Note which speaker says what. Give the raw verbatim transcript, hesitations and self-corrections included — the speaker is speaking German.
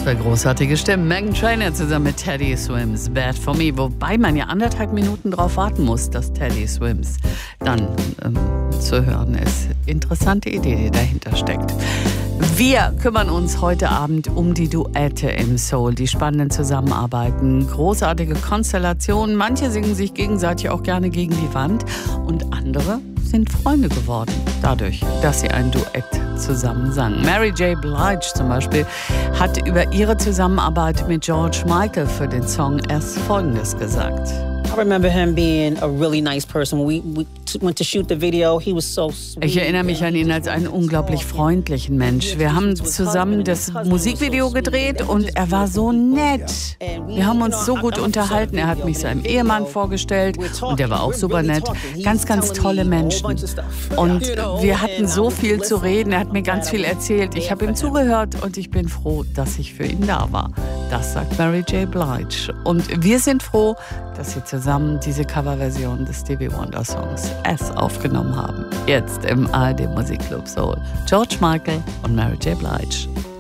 Speaker 1: Zwei großartige Stimmen. Meghan Trainor zusammen mit Teddy Swims, Bad for Me. Wobei man ja anderthalb Minuten drauf warten muss, dass Teddy Swims dann ähm, zu hören ist. Interessante Idee, die dahinter steckt. Wir kümmern uns heute Abend um die Duette im Soul, die spannenden Zusammenarbeiten, großartige Konstellationen. Manche singen sich gegenseitig auch gerne gegen die Wand und andere sind Freunde geworden, dadurch, dass sie ein Duett zusammen sangen. Mary J. Blige zum Beispiel hat über ihre Zusammenarbeit mit George Michael für den Song erst Folgendes gesagt.
Speaker 2: I remember him being a really nice person. We, we went to shoot the video. He was so sweet.
Speaker 1: Ich erinnere mich an ihn als einen unglaublich freundlichen Mensch. Wir haben zusammen das Musikvideo gedreht und er war so nett. Wir haben uns so gut unterhalten. Er hat mich seinem Ehemann vorgestellt und der war auch super nett. Ganz, ganz tolle Menschen. Und wir hatten so viel zu reden. Er hat mir ganz viel erzählt. Ich habe ihm zugehört und ich bin froh, dass ich für ihn da war. Das sagt Mary J. Blige. Und wir sind froh, dass sie zusammen diese Coverversion des Stevie Wonder Songs S aufgenommen haben. Jetzt im A R D Musikclub Soul. George Michael und Mary J. Blige.